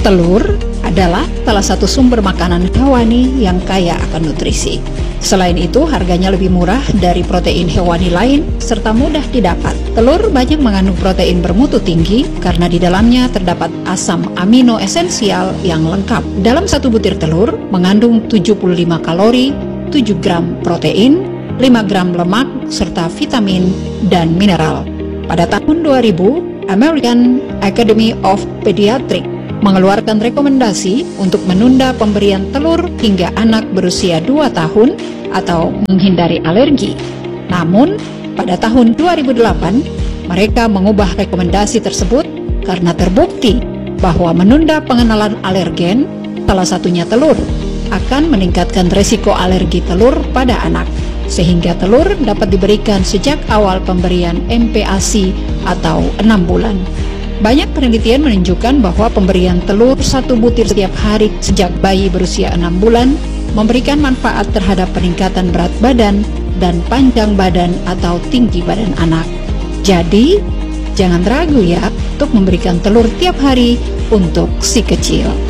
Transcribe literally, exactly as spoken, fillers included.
Telur adalah salah satu sumber makanan hewani yang kaya akan nutrisi. Selain itu, harganya lebih murah dari protein hewani lain serta mudah didapat. Telur banyak mengandung protein bermutu tinggi karena di dalamnya terdapat asam amino esensial yang lengkap. Dalam satu butir telur mengandung tujuh puluh lima kalori, tujuh gram protein, lima gram lemak, serta vitamin dan mineral. Pada tahun dua ribu, American Academy of Pediatrics mengeluarkan rekomendasi untuk menunda pemberian telur hingga anak berusia dua tahun atau menghindari alergi. Namun, pada tahun dua ribu delapan, mereka mengubah rekomendasi tersebut karena terbukti bahwa menunda pengenalan alergen, salah satunya telur, akan meningkatkan risiko alergi telur pada anak, sehingga telur dapat diberikan sejak awal pemberian M P A S I atau enam bulan. Banyak penelitian menunjukkan bahwa pemberian telur satu butir setiap hari sejak bayi berusia enam bulan memberikan manfaat terhadap peningkatan berat badan dan panjang badan atau tinggi badan anak. Jadi, jangan ragu ya untuk memberikan telur tiap hari untuk si kecil.